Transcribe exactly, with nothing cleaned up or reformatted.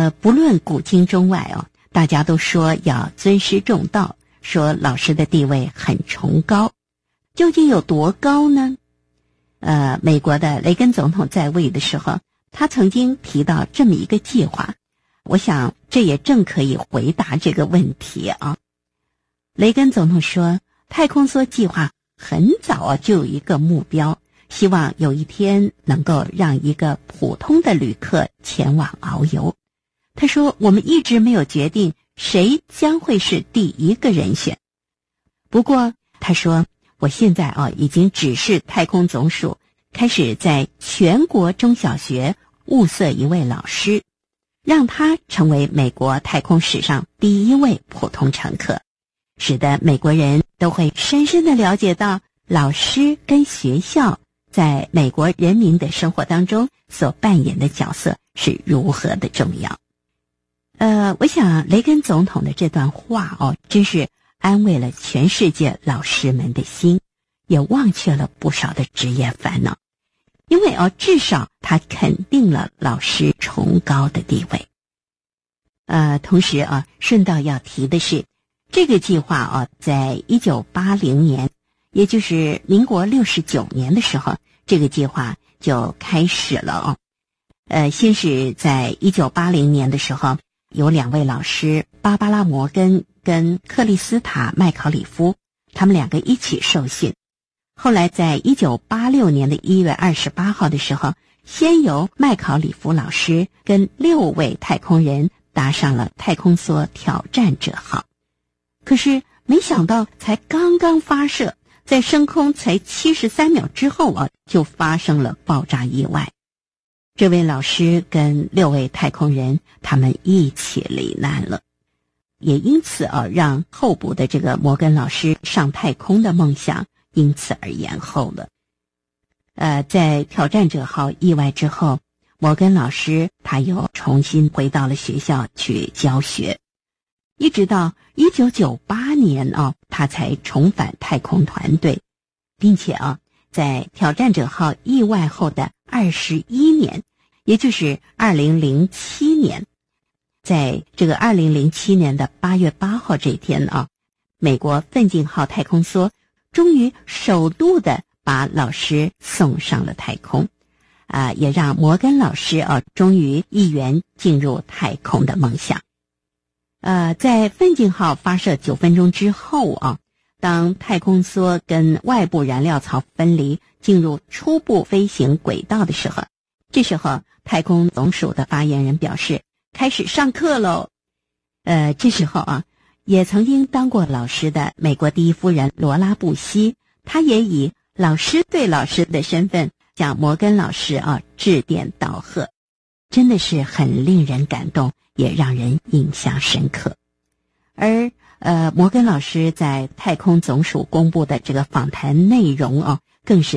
呃，不论古今中外哦，大家都说要尊师重道，说老师的地位很崇高。究竟有多高呢？呃，美国的雷根总统在位的时候，他曾经提到这么一个计划，我想这也正可以回答这个问题啊。雷根总统说，太空梭计划很早啊就有一个目标，希望有一天能够让一个普通的旅客前往遨游。他说，我们一直没有决定谁将会是第一个人选。不过他说，我现在啊已经指示太空总署开始在全国中小学物色一位老师，让他成为美国太空史上第一位普通乘客，使得美国人都会深深地了解到老师跟学校在美国人民的生活当中所扮演的角色是如何的重要。呃，我想雷根总统的这段话哦，真是安慰了全世界老师们的心，也忘却了不少的职业烦恼。因为哦，至少他肯定了老师崇高的地位。呃，同时啊，顺道要提的是，这个计划啊，在一九八零年，也就是民国六十九年的时候，这个计划就开始了哦。呃，先是在一九八零年的时候，有两位老师，芭芭拉·摩根跟克里斯塔·麦考里夫，他们两个一起受训。后来在一九八六年的一月二十八号的时候，先由麦考里夫老师跟六位太空人搭上了太空梭挑战者号。可是没想到才刚刚发射，在升空才七十三秒之后啊，就发生了爆炸意外。这位老师跟六位太空人他们一起罹难了，也因此啊，让候补的这个摩根老师上太空的梦想因此而延后了。呃，在挑战者号意外之后，摩根老师他又重新回到了学校去教学，一直到一九九八年啊，他才重返太空团队，并且啊，在挑战者号意外后的二十一年，也就是二零零七年，在这个二零零七年的八月八号这一天啊，美国奋进号太空梭终于首度的把老师送上了太空，啊、呃，也让摩根老师啊终于一圆进入太空的梦想。呃，在奋进号发射九分钟之后啊，当太空梭跟外部燃料槽分离，进入初步飞行轨道的时候，这时候太空总署的发言人表示，开始上课喽。呃，这时候啊。也曾经当过老师的美国第一夫人罗拉布希，她也以老师对老师的身份向摩根老师啊致电道贺，真的是很令人感动，也让人印象深刻。而呃，摩根老师在太空总署公布的这个访谈内容啊，更是